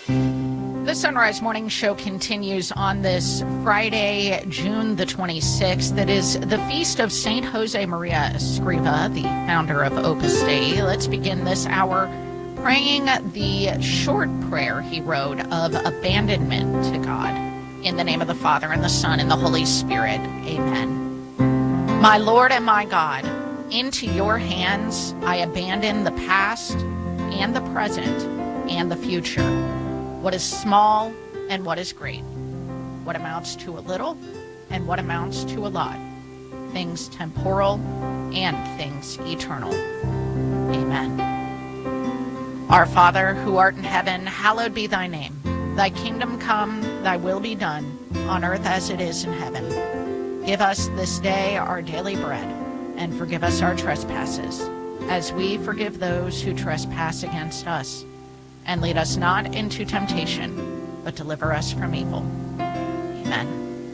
The Sunrise Morning Show continues on this Friday, June the 26th. That is the feast of St. Jose Maria Escriva, the founder of Opus Dei. Let's begin this hour praying the short prayer he wrote of abandonment to God. In the name of the Father, and the Son, and the Holy Spirit. Amen. My Lord and my God, into your hands I abandon the past and the present and the future. What is small and what is great, what amounts to a little and what amounts to a lot, things temporal and things eternal. Amen. Our Father, who art in heaven, hallowed be thy name. Thy kingdom come, thy will be done, on earth as it is in heaven. Give us this day our daily bread, and forgive us our trespasses, as we forgive those who trespass against us. And lead us not into temptation, but deliver us from evil. Amen.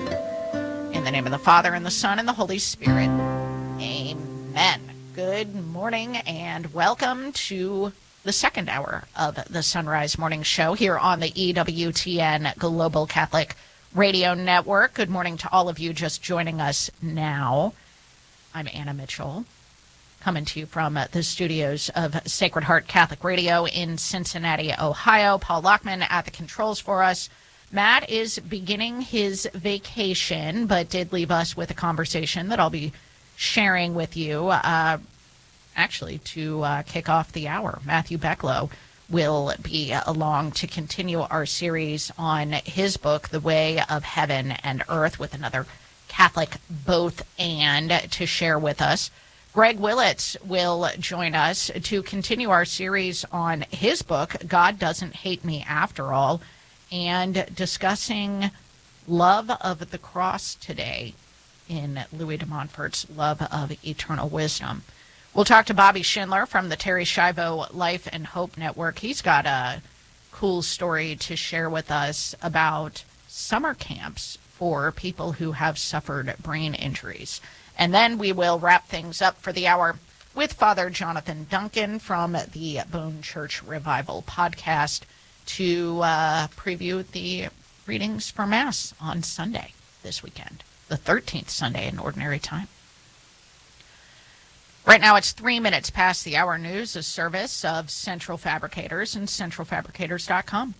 In the name of the Father, and the Son, and the Holy Spirit. Amen. Good morning, and welcome to the second hour of the Sunrise Morning Show here on the EWTN Global Catholic Radio Network. Good morning to all of you just joining us now. I'm Anna Mitchell, coming to you from the studios of Sacred Heart Catholic Radio in Cincinnati, Ohio. Paul Lockman at the controls for us. Matt is beginning his vacation, but did leave us with a conversation that I'll be sharing with you, actually, to kick off the hour. Matthew Becklow will be along to continue our series on his book, The Way of Heaven and Earth, with another Catholic both and to share with us. Greg Willits will join us to continue our series on his book, God Doesn't Hate Me After All, and discussing love of the cross today in Louis de Montfort's Love of Eternal Wisdom. We'll talk to Bobby Schindler from the Terry Schiavo Life and Hope Network. He's got a cool story to share with us about summer camps for people who have suffered brain injuries. And then we will wrap things up for the hour with Father Jonathan Duncan from the Bone Church Revival podcast to preview the readings for Mass on Sunday this weekend, the 13th Sunday in Ordinary Time. Right now it's 3 minutes past the hour. News, a service of Central Fabricators and centralfabricators.com.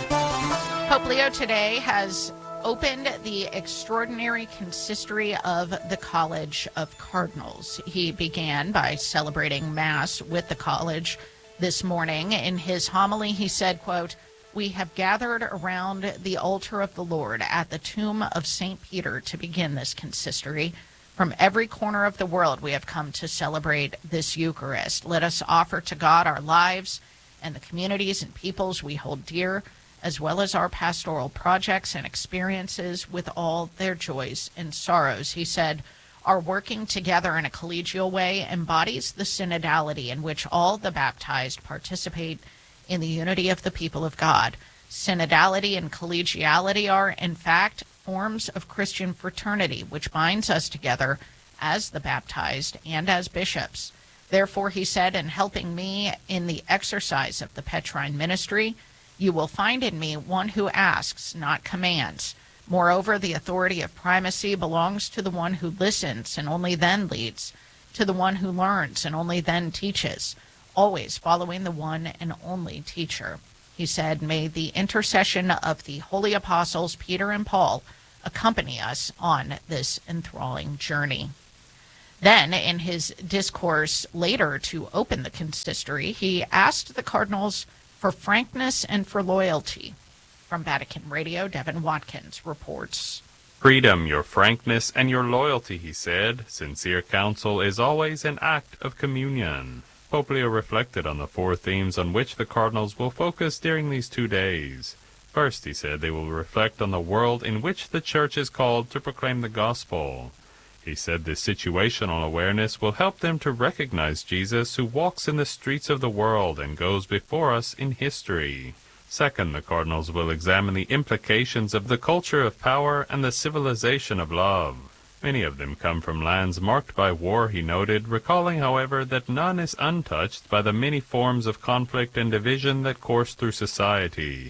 Pope Leo today has opened the extraordinary consistory of the College of Cardinals. He began by celebrating Mass with the college this morning. In his homily, he said, quote, "We have gathered around the altar of the Lord at the tomb of St. Peter to begin this consistory. From every corner of the world, we have come to celebrate this Eucharist. Let us offer to God our lives and the communities and peoples we hold dear, as well as our pastoral projects and experiences with all their joys and sorrows." He said, "Our working together in a collegial way embodies the synodality in which all the baptized participate in the unity of the people of God. Synodality and collegiality are, in fact, forms of Christian fraternity, which binds us together as the baptized and as bishops. Therefore," he said, "in helping me in the exercise of the Petrine ministry, you will find in me one who asks, not commands. Moreover, the authority of primacy belongs to the one who listens and only then leads, to the one who learns and only then teaches, always following the one and only teacher." He said, "May the intercession of the holy apostles Peter and Paul accompany us on this enthralling journey." Then, in his discourse later to open the consistory, he asked the cardinals for frankness and for loyalty. From Vatican Radio, Devin Watkins reports. "Freedom, your frankness, and your loyalty," he said. "Sincere counsel is always an act of communion." Pope Leo reflected on the four themes on which the cardinals will focus during these 2 days. First, he said, they will reflect on the world in which the Church is called to proclaim the gospel. He said this situational awareness will help them to recognize Jesus, who walks in the streets of the world and goes before us in history. Second, the cardinals will examine the implications of the culture of power and the civilization of love. Many of them come from lands marked by war, he noted, recalling, however, that none is untouched by the many forms of conflict and division that course through society.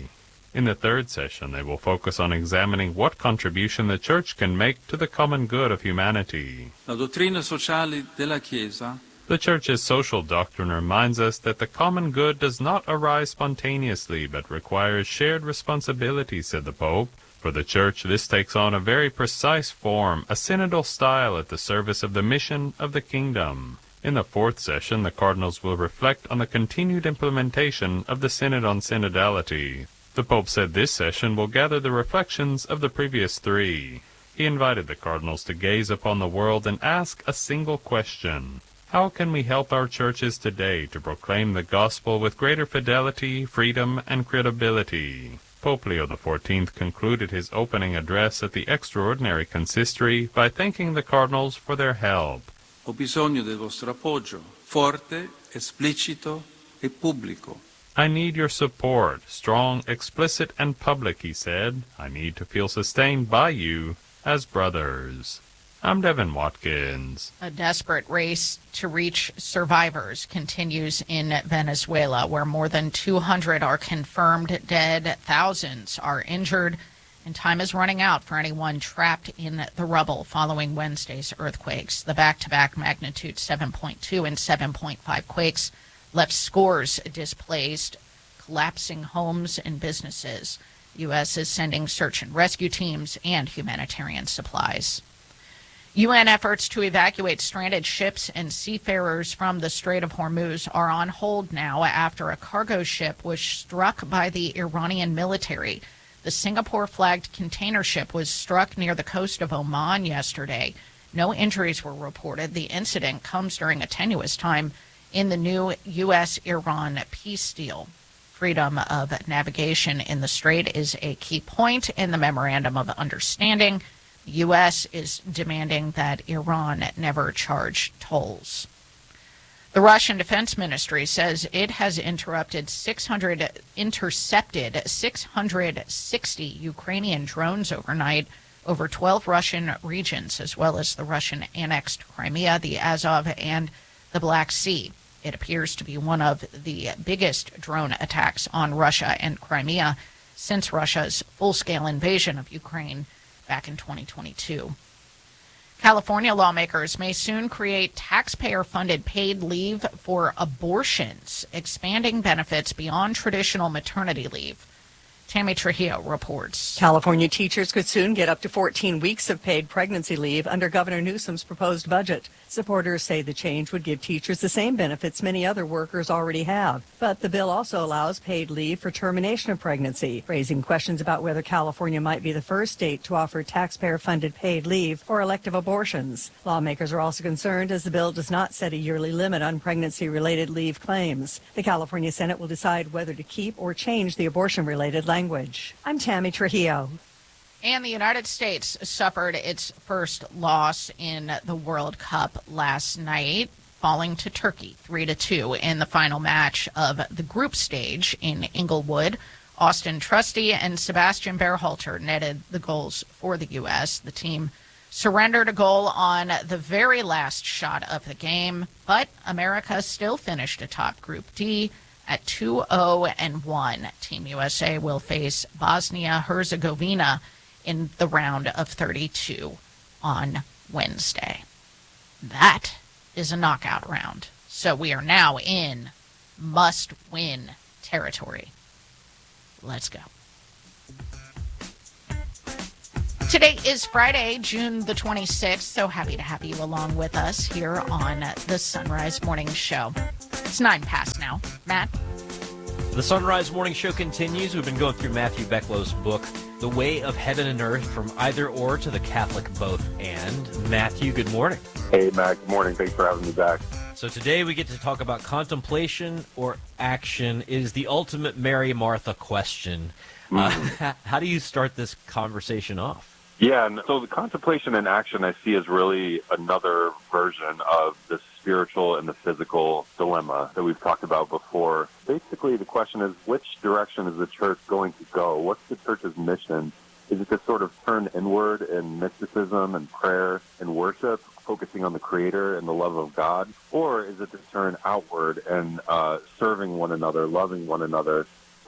In the third session, they will focus on examining what contribution the Church can make to the common good of humanity. La dottrina sociale della Chiesa The Church's social doctrine reminds us that the common good does not arise spontaneously, but requires shared responsibility, said the Pope. For the Church, this takes on a very precise form, a synodal style at the service of the mission of the kingdom. In the fourth session, the Cardinals will reflect on the continued implementation of the Synod on Synodality. The Pope said this session will gather the reflections of the previous three. He invited the Cardinals to gaze upon the world and ask a single question. How can we help our churches today to proclaim the gospel with greater fidelity, freedom, and credibility? Pope Leo XIV concluded his opening address at the extraordinary consistory by thanking the Cardinals for their help. Ho bisogno del vostro appoggio, forte, esplicito e pubblico. I need your support, strong, explicit, and public, he said. I need to feel sustained by you as brothers. I'm Devin Watkins. A desperate race to reach survivors continues in Venezuela, where more than 200 are confirmed dead, thousands are injured, and time is running out for anyone trapped in the rubble following Wednesday's earthquakes. The back-to-back magnitude 7.2 and 7.5 quakes left scores displaced, collapsing homes and businesses. The U.S. is sending search and rescue teams and humanitarian supplies. UN efforts to evacuate stranded ships and seafarers from the Strait of Hormuz are on hold now after a cargo ship was struck by the Iranian military. The Singapore-flagged container ship was struck near the coast of Oman yesterday. No injuries were reported. The incident comes during a tenuous time in the new U.S.-Iran peace deal. Freedom of navigation in the strait is a key point in the Memorandum of Understanding. The U.S. is demanding that Iran never charge tolls. The Russian Defense Ministry says it has intercepted 660 Ukrainian drones overnight over 12 Russian regions, as well as the Russian annexed Crimea, the Azov, and the Black Sea. It appears to be one of the biggest drone attacks on Russia and Crimea since Russia's full-scale invasion of Ukraine back in 2022. California lawmakers may soon create taxpayer-funded paid leave for abortions, expanding benefits beyond traditional maternity leave. Tammy Trujillo reports. California teachers could soon get up to 14 weeks of paid pregnancy leave under Governor Newsom's proposed budget. Supporters say the change would give teachers the same benefits many other workers already have. But the bill also allows paid leave for termination of pregnancy, raising questions about whether California might be the first state to offer taxpayer-funded paid leave for elective abortions. Lawmakers are also concerned as the bill does not set a yearly limit on pregnancy-related leave claims. The California Senate will decide whether to keep or change the abortion-related language. I'm Tammy Trujillo. And the United States suffered its first loss in the World Cup last night, falling to Turkey 3-2 in the final match of the group stage in Inglewood. Austin Trusty and Sebastian Berhalter netted the goals for the U.S. The team surrendered a goal on the very last shot of the game, but America still finished atop Group D at 2-0-1. Team USA will face Bosnia-Herzegovina in the round of 32 on Wednesday. That is a knockout round. So we are now in must-win territory. Let's go. Today is Friday, June the 26th. So happy to have you along with us here on the Sunrise Morning Show. It's 9 past now. Matt? The Sunrise Morning Show continues. We've been going through Matthew Becklow's book, The Way of Heaven and Earth, from Either Or to the Catholic Both And. Matthew, good morning. Hey, Matt, good morning. Thanks for having me back. So today we get to talk about contemplation or action is the ultimate Mary Martha question. How do you start this conversation off? Yeah, and so the contemplation and action I see is really another version of the spiritual and the physical dilemma that we've talked about before. Basically, the question is, which direction is the church going to go? What's the church's mission? Is it to sort of turn inward in mysticism and prayer and worship, focusing on the Creator and the love of God? Or is it to turn outward and serving one another, loving one another,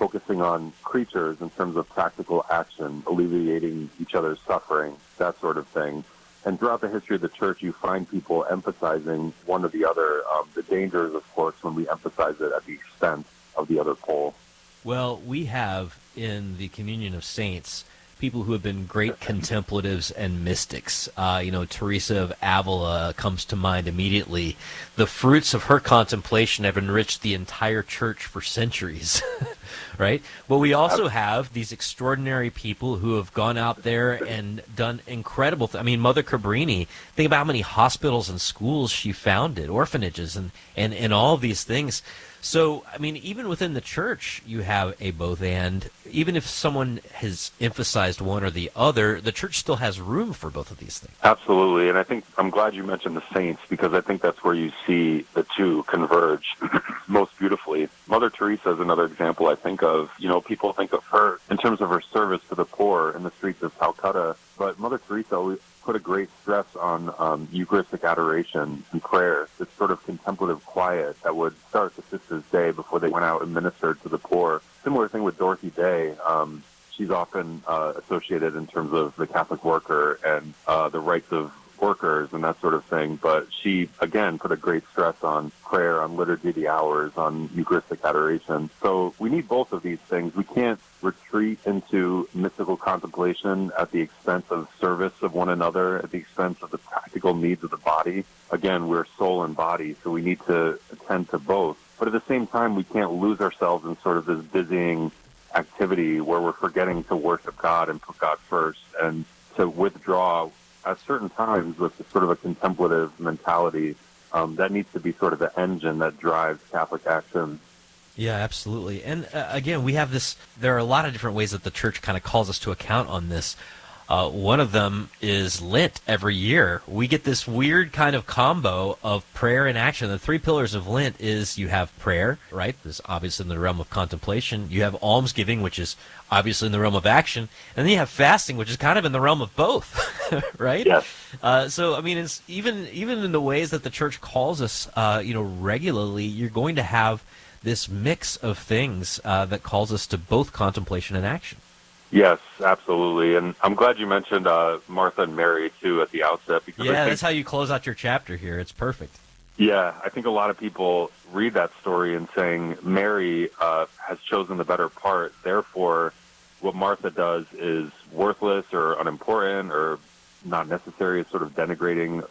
focusing on creatures in terms of practical action, alleviating each other's suffering, that sort of thing. And throughout the history of the church, you find people emphasizing one or the other. The danger is, of course, when we emphasize it at the expense of the other pole. Well, we have in the Communion of Saints people who have been great contemplatives and mystics. Teresa of Avila comes to mind immediately. The fruits of her contemplation have enriched the entire church for centuries, right? But we also have these extraordinary people who have gone out there and done incredible things. I mean, Mother Cabrini, think about how many hospitals and schools she founded, orphanages, and all of these things. So, I mean, even within the church, you have a both and. Even if someone has emphasized one or the other, the church still has room for both of these things. Absolutely, and I think I'm glad you mentioned the saints, because I think that's where you see the two converge most beautifully. Mother Teresa is another example I think of. People think of her in terms of her service to the poor in the streets of Calcutta, but Mother Teresa always put a great stress on Eucharistic adoration and prayer, this sort of contemplative quiet that would start the sisters' day before they went out and ministered to the poor. Similar thing with Dorothy Day. She's often associated in terms of the Catholic worker and the rights of workers and that sort of thing, but she, again, put a great stress on prayer, on liturgy of the hours, on Eucharistic adoration. So we need both of these things. We can't retreat into mystical contemplation at the expense of service of one another, at the expense of the practical needs of the body. Again, we're soul and body, so we need to attend to both. But at the same time, we can't lose ourselves in sort of this busying activity where we're forgetting to worship God and put God first, and to withdraw at certain times with sort of a contemplative mentality. That needs to be sort of the engine that drives Catholic action. Yeah, absolutely. And again, we have this, there are a lot of different ways that the church kind of calls us to account on this. One of them is Lent. Every year we get this weird kind of combo of prayer and action. The three pillars of Lent is you have prayer, right? This is obviously in the realm of contemplation. You have almsgiving, which is obviously in the realm of action. And then you have fasting, which is kind of in the realm of both, right? Yes. So, I mean, it's even in the ways that the church calls us, regularly, you're going to have this mix of things that calls us to both contemplation and action. Yes, absolutely. And I'm glad you mentioned Martha and Mary, too, at the outset. Because yeah, that's how you close out your chapter here. It's perfect. Yeah, I think a lot of people read that story and saying Mary has chosen the better part. Therefore, what Martha does is worthless or unimportant or not necessary. It's sort of denigrating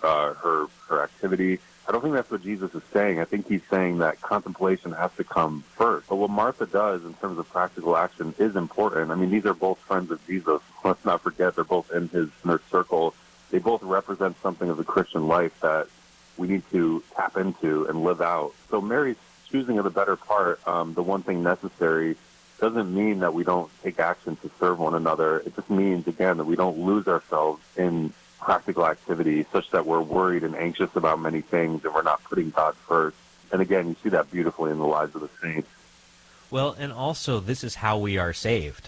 her activity. I don't think that's what Jesus is saying. I think he's saying that contemplation has to come first. But what Martha does in terms of practical action is important. I mean, these are both friends of Jesus. Let's not forget they're both in his inner circle. They both represent something of the Christian life that we need to tap into and live out. So Mary's choosing of the better part, the one thing necessary, doesn't mean that we don't take action to serve one another. It just means, again, that we don't lose ourselves in practical activity such that we're worried and anxious about many things and we're not putting God first. And again, you see that beautifully in the lives of the saints. Well, and also this is how we are saved.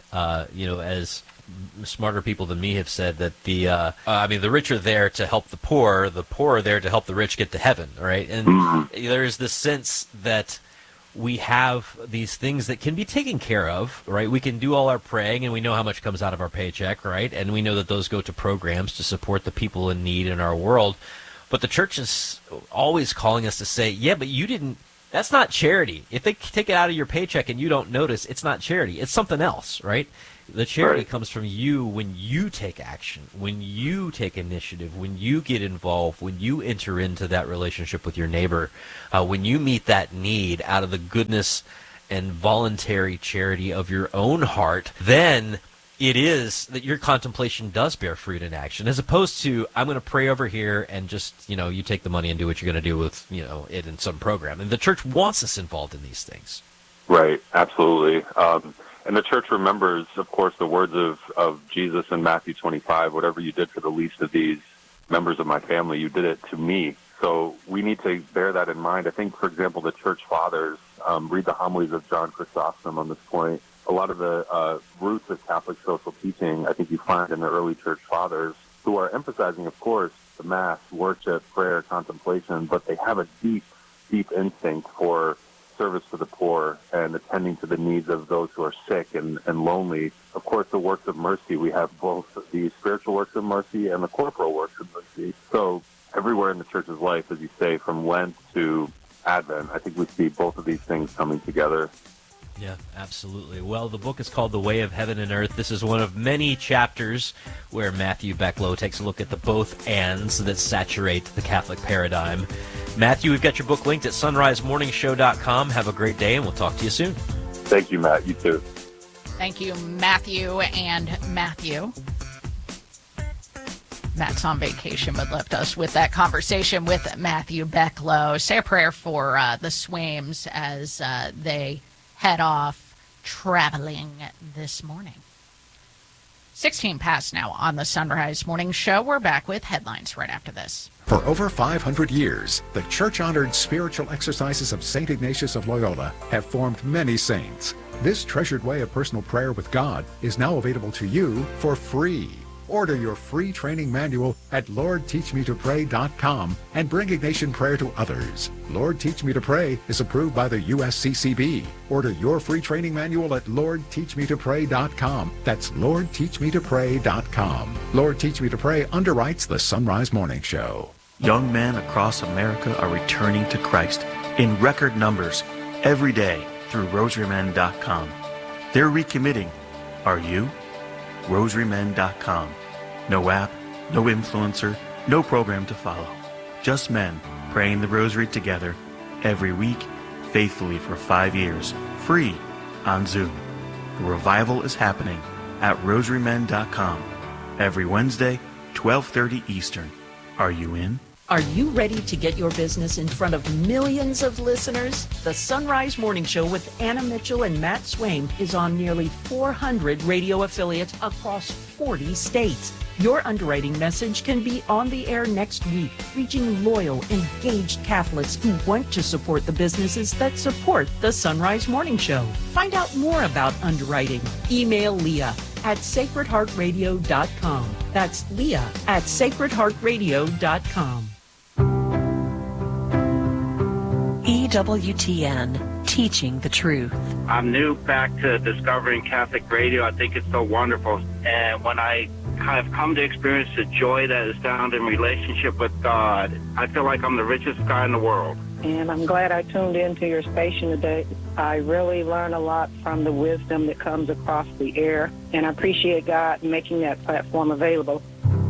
As smarter people than me have said that the rich are there to help the poor are there to help the rich get to heaven, right? And there's this sense that we have these things that can be taken care of, right? We can do all our praying, and we know how much comes out of our paycheck, right? And we know that those go to programs to support the people in need in our world. But the church is always calling us to say, yeah, but you didn't, that's not charity. If they take it out of your paycheck and you don't notice, it's not charity. It's something else, right? The charity comes from you when you take action, when you take initiative, when you get involved, when you enter into that relationship with your neighbor, when you meet that need out of the goodness and voluntary charity of your own heart, then it is that your contemplation does bear fruit in action, as opposed to, I'm going to pray over here and just, you take the money and do what you're going to do with, it in some program. And the church wants us involved in these things. Right, absolutely. And the church remembers, of course, the words of Jesus in Matthew 25, whatever you did for the least of these members of my family, you did it to me. So we need to bear that in mind. I think, for example, the church fathers, read the homilies of John Chrysostom on this point. A lot of the roots of Catholic social teaching, I think you find in the early church fathers, who are emphasizing, of course, the Mass, worship, prayer, contemplation, but they have a deep, deep instinct for service to the poor and attending to the needs of those who are sick and lonely. Of course, the works of mercy, we have both the spiritual works of mercy and the corporal works of mercy. So everywhere in the church's life, as you say, from Lent to Advent, I think we see both of these things coming together. Yeah, absolutely. Well, the book is called The Way of Heaven and Earth. This is one of many chapters where Matthew Becklow takes a look at the both ands that saturate the Catholic paradigm. Matthew, we've got your book linked at sunrisemorningshow.com. Have a great day, and we'll talk to you soon. Thank you, Matt. You too. Thank you, Matthew and Matthew. Matt's on vacation, but left us with that conversation with Matthew Becklow. Say a prayer for the Swains as they head off traveling this morning. 16 past now on the Sunrise Morning Show. We're back with headlines right after this. For over 500 years, the church-honored spiritual exercises of St. Ignatius of Loyola have formed many saints. This treasured way of personal prayer with God is now available to you for free. Order your free training manual at LordTeachMeToPray.com and bring Ignatian prayer to others. Lord Teach Me to Pray is approved by the USCCB. Order your free training manual at LordTeachMeToPray.com. That's LordTeachMeToPray.com. Lord Teach Me to Pray underwrites the Sunrise Morning Show. Young men across America are returning to Christ in record numbers every day through RosaryMen.com. They're recommitting. Are you? RosaryMen.com. No app, no influencer, no program to follow. Just men praying the rosary together every week, faithfully for 5 years, free on Zoom. The revival is happening at RosaryMen.com every Wednesday, 12:30 Eastern. Are you in? Are you ready to get your business in front of millions of listeners? The Sunrise Morning Show with Anna Mitchell and Matt Swain is on nearly 400 radio affiliates across 40 states. Your underwriting message can be on the air next week, reaching loyal, engaged Catholics who want to support the businesses that support the Sunrise Morning Show. Find out more about underwriting. Email Leah at sacredheartradio.com. That's Leah at sacredheartradio.com. EWTN, teaching the truth. I'm new back to discovering Catholic radio. I think it's so wonderful. And when I have come to experience the joy that is found in relationship with God, I feel like I'm the richest guy in the world. And I'm glad I tuned into your station today. I really learn a lot from the wisdom that comes across the air, and I appreciate God making that platform available.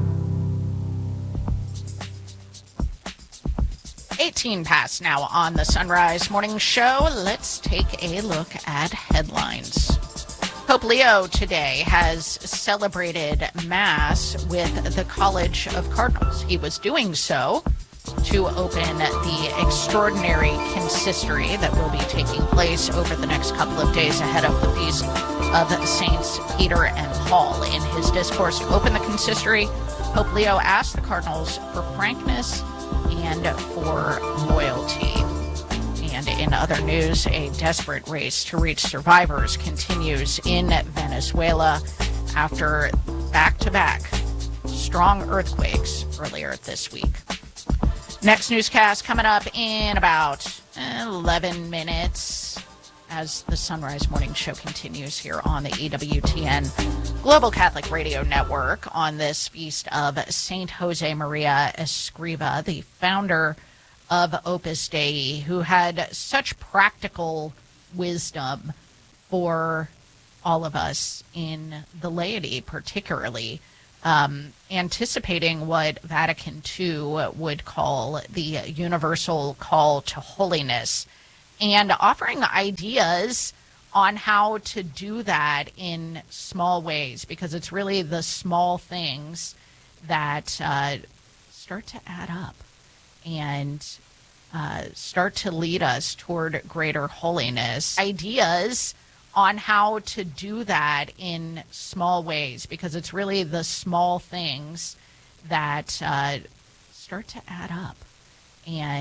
18 past now on the Sunrise Morning Show. Let's take a look at headlines. Pope Leo today has celebrated Mass with the College of Cardinals. He was doing so to open the extraordinary consistory that will be taking place over the next couple of days ahead of the feast of Saints Peter and Paul. In his discourse to open the consistory, Pope Leo asked the cardinals for frankness and for loyalty. And in other news, a desperate race to reach survivors continues in Venezuela after back-to-back strong earthquakes earlier this week. Next newscast coming up in about 11 minutes as the Sunrise Morning Show continues here on the EWTN Global Catholic Radio Network on this feast of Saint Jose Maria Escriva, the founder of Opus Dei, who had such practical wisdom for all of us in the laity, particularly anticipating what Vatican II would call the universal call to holiness and offering ideas on how to do that in small ways, because it's really the small things that start to add up and start to lead us toward greater holiness. Ideas on how to do that in small ways, because it's really the small things that start to add up and